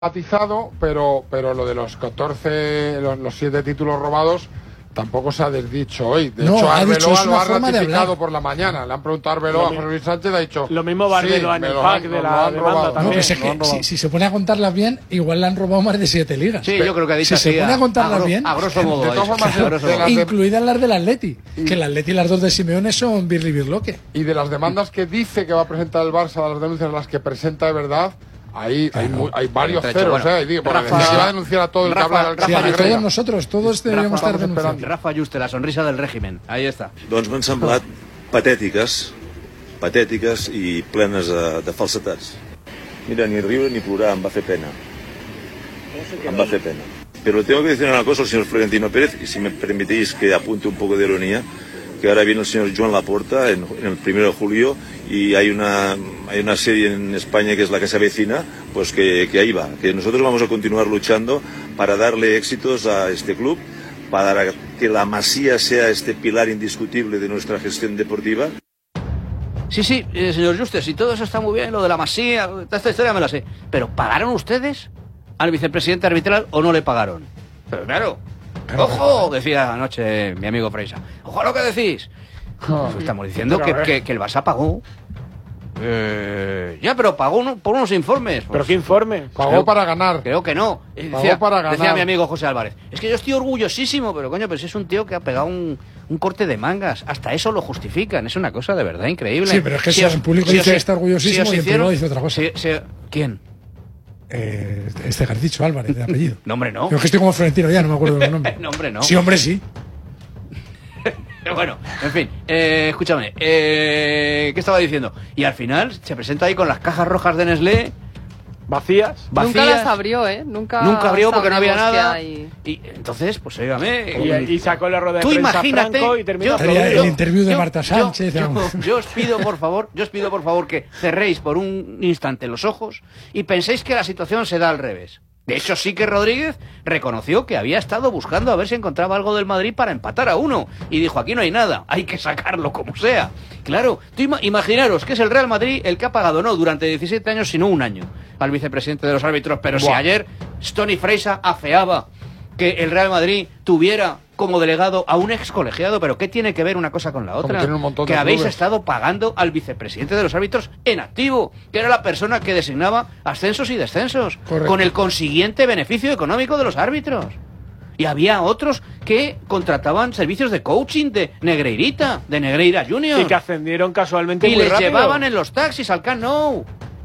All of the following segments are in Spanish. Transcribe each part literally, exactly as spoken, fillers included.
matizado, pero, pero lo de los catorce, los, los siete títulos robados tampoco se ha desdicho hoy. De no, hecho, Arbeloa lo ha ratificado por la mañana. Le han preguntado a Arbeloa, a José Luis Sánchez, ha dicho... Lo mismo Arbeloa sí, en el pack de la demanda también. No, pues es que si, si se pone a contarlas bien, igual le han robado más de siete ligas. Sí, yo creo que ha dicho Si se pone a contarlas bien, a grosso modo, de todas formas, a grosso modo. incluidas las del Atleti, que el Atleti y las dos de Simeone son birri birloque. Y de las demandas que dice que va a presentar el Barça, de las denuncias las que presenta de verdad... Ahí hay, hay, hay varios ceros, bueno, eh. Digo, porque Rafa, decía que va a denunciar a todo el Rafa, que habla del Rafa, sí, todos nosotros, todos deberíamos estar denunciando. Rafa Juste, la sonrisa del régimen. Ahí está. Doncs m'han semblat patètiques, patètiques i plenes de, de falsetats. Mira, ni riure ni plorar, em va fer pena. Em va fer pena. Pero tengo que decir una cosa al señor Florentino Pérez, y si me permitís que apunte un poco de ironía, que ahora viene el señor Joan Laporta en, en el primero de julio y hay una, hay una serie en España que es la que se avecina, pues que, que ahí va, que nosotros vamos a continuar luchando para darle éxitos a este club, para que la Masía sea este pilar indiscutible de nuestra gestión deportiva. Sí, sí, eh, señor Juste, si todo eso está muy bien, lo de la Masía, esta historia me la sé, pero ¿pagaron ustedes al vicepresidente arbitral o no le pagaron? Pero claro... ¡Ojo! Decía anoche mi amigo Freisa. ¡Ojo a lo que decís! Pues estamos diciendo que, que, que el Barça pagó. Eh, ya, pero pagó uno, por unos informes. Pues, ¿pero qué informe? Pagó creo, para ganar. Creo que no. Pagó Decía, para ganar. Decía mi amigo José Álvarez. Es que yo estoy orgullosísimo, pero coño, pues es un tío que ha pegado un, un corte de mangas. Hasta eso lo justifican. Es una cosa de verdad increíble. Sí, pero es que si en público si dice que está orgullosísimo si y en privado dice otra cosa. Si, si, ¿Quién? Eh, este que has dicho, Álvarez, de apellido. No, hombre, no. Yo es que estoy como Florentino ya, no me acuerdo de los nombres. No, hombre, no. Sí, hombre, sí. Bueno, en fin, eh, escúchame, eh, ¿qué estaba diciendo? Y al final se presenta ahí con las cajas rojas de Nestlé vacías. vacías. Nunca las abrió, ¿eh? Nunca, Nunca abrió porque no había nada. Hay... Y entonces, pues óigame. Y, y sacó la rueda de Tú prensa imagínate, Franco y terminó yo, el interview de Marta yo, Sánchez. Yo, yo, yo os pido, por favor, yo os pido, por favor, que cerréis por un instante los ojos y penséis que la situación se da al revés. De hecho, sí que Rodríguez reconoció que había estado buscando a ver si encontraba algo del Madrid para empatar a uno. Y dijo, aquí no hay nada, hay que sacarlo como sea. Claro, tú ima imaginaros que es el Real Madrid el que ha pagado, no durante diecisiete años, sino un año, al vicepresidente de los árbitros. Pero Buah. si ayer Stony Freisa afeaba que el Real Madrid tuviera como delegado a un ex colegiado, pero ¿qué tiene que ver una cosa con la otra? Que habéis clubes. estado pagando al vicepresidente de los árbitros en activo, que era la persona que designaba ascensos y descensos, Correcto. con el consiguiente beneficio económico de los árbitros. Y había otros que contrataban servicios de coaching de Negreirita, de Negreira Junior. Y que ascendieron casualmente y muy les rápido. llevaban en los taxis al Camp Nou.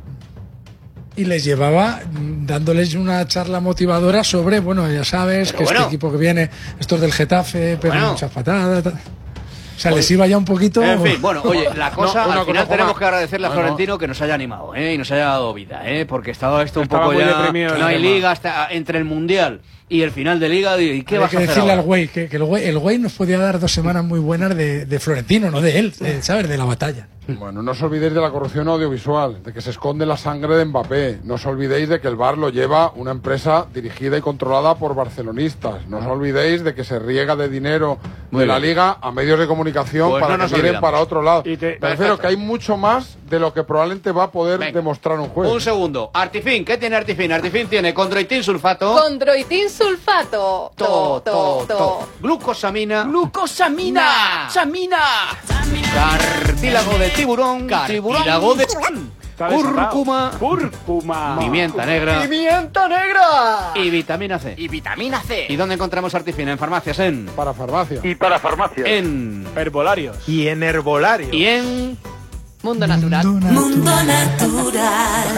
Y les llevaba dándoles una charla motivadora sobre, bueno, ya sabes, Pero que bueno. este equipo que viene, estos del Getafe, pegan bueno. muchas patadas. Tal. O sea, les iba ya un poquito... En fin, bueno, oye, la cosa, no, al final tenemos más. que agradecerle a Florentino no. que nos haya animado, ¿eh? Y nos haya dado vida, ¿eh? Porque estaba esto un Estaba poco ya... No hay tema. liga hasta entre el Mundial y el final de liga, ¿y qué Hay vas que a hacer decirle ahora? al güey que, que el güey el güey nos podía dar dos semanas muy buenas de, de Florentino, no de él, de, ¿sabes? De la batalla. Bueno, no os olvidéis de la corrupción audiovisual, de que se esconde la sangre de Mbappé. No os olvidéis de que el V A R lo lleva una empresa dirigida y controlada por barcelonistas. No os olvidéis de que se riega de dinero Muy de bien. la Liga a medios de comunicación pues para no que miren para otro lado. Y te, Me refiero que hay mucho más de lo que probablemente va a poder Venga. demostrar un juez. Un segundo. Artifin, ¿qué tiene Artifin? Artifin tiene condroitin sulfato. Condroitin sulfato. To, to, to. Glucosamina. Glucosamina. Samina. Cartílago de tiburón. Cartílago de... Cúrcuma. Cúrcuma. Pimienta negra. Pimienta negra. Y vitamina C. Y vitamina C. ¿Y dónde encontramos Artifin? En farmacias, en... Para farmacia. Y para farmacias. En... Herbolarios. Y en herbolarios. Y en... Mundo Natural. Mundo Natural.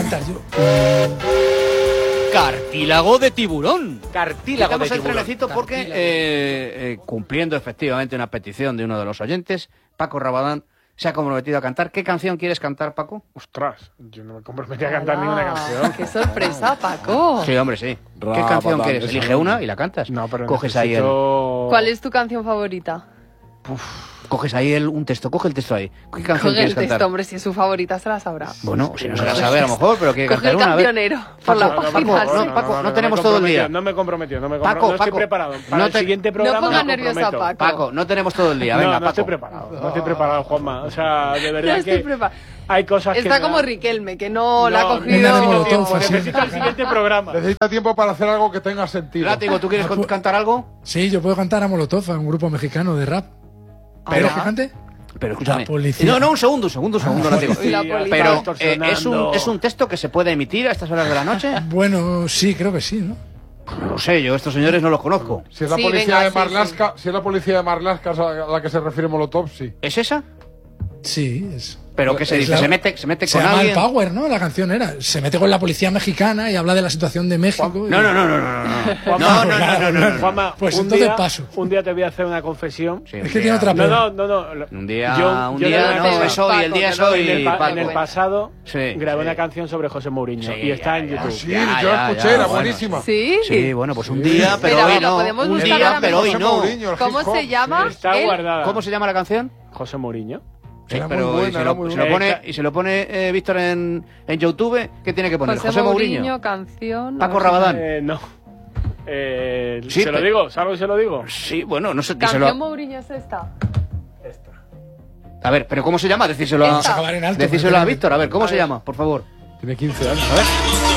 Cartílago de tiburón. Cartílago Estamos de el tiburón. trenecito porque, eh, eh, cumpliendo efectivamente una petición de uno de los oyentes, Paco Rabadán se ha comprometido a cantar. ¿Qué canción quieres cantar, Paco? Ostras, yo no me comprometí a cantar ninguna canción. ¡Qué sorpresa, Paco! Sí, hombre, sí. ¿Qué Rabadán, canción quieres? Elige una y la cantas. No, pero Coges necesito... ahí el... ¿Cuál es tu canción favorita? Uf. Coges ahí el, un texto, coge el texto ahí. ¿Qué canción Coge el quieres cantar? texto, hombre, si es su favorita se la sabrá. Bueno, si no se la sabe a lo mejor, pero que Coge cantar el una. A ver. camionero por la Paco, página. Paco, no, sí. Paco, no me tenemos he todo el comprometido, día. No me he comprometido, no me he comprometido. Paco, no estoy Paco, preparado. Para no el te- siguiente programa No pongas me nervioso a comprometo. Paco. Paco, no tenemos todo el día. No, Venga, no Paco. estoy preparado. No estoy preparado, Juanma. O sea, de verdad No estoy que preparada. hay cosas que... Está me como dan- Riquelme, que no, la ha No, cogido. Venga, de necesito Molotov, tiempo, así. necesito el siguiente programa. Necesita tiempo para hacer algo que tenga sentido. Látigo, ¿tú quieres Ah, pues- cantar algo? Sí, yo puedo cantar a Molotov, a un grupo mexicano de rap. ¿Pero que cante? Pero escúchame. La policía. No, no, un segundo, un segundo, un segundo, Látigo. Y la policía. Pero Está eh, es, un, extorsionando. es un texto que se puede emitir a estas horas de la noche. Bueno, sí, creo que sí, ¿no? No lo sé, yo estos señores no los conozco. Si es la Sí, policía venga, de sí, Marlaska, si es la policía de Marlaska a la que se refiere Molotov, sí. ¿Es esa? Sí, es. ¿Pero qué se es dice? la- ¿Se mete, se mete Se con llama alguien? el Power, ¿no? La canción era. Se mete con la policía mexicana y habla de la situación de México. y- No, no, no, no, no, no. Juanma, No, no, no, no, no, no. Juanma, Pues un entonces día, paso. Un día te voy a hacer una confesión. Sí, Es un que tiene día- otra No, pena. no, no, no. Un día, Yo- un yo día de no verdad- es hoy, el día es Paco, En el, hoy, pa- en Paco. el pasado Sí, grabé sí. una canción sobre José Mourinho Sí, y está ya, en ya. YouTube. Sí, Ya, yo ya, la escuché, ya, era bueno. buenísima. Sí. Sí, bueno, pues un día, pero Pero hoy lo no. podemos Un buscar día, ahora pero hoy mismo. no. Mourinho, el ¿Cómo hip hop, se llama? Está Él- guardada. ¿Cómo se llama la canción? José Mourinho. Sí, Era muy pero buena, y se era lo, muy se lo buena. pone, y se lo pone eh, Víctor en, en YouTube, ¿qué tiene que poner? José, José Mourinho, Mourinho. canción. Paco a ver. Rabadán. Eh, no. Eh, Sí, se lo pero- digo, ¿sabes que se lo digo? Sí, bueno, no sé. Canción díselo. Mourinho es esta. A ver, pero ¿cómo se llama? Decíselo a, Esta. Acabar en alto, decíselo a me Víctor, a ver, ¿cómo A se ver. llama? Por favor. Tiene quince años. A ver.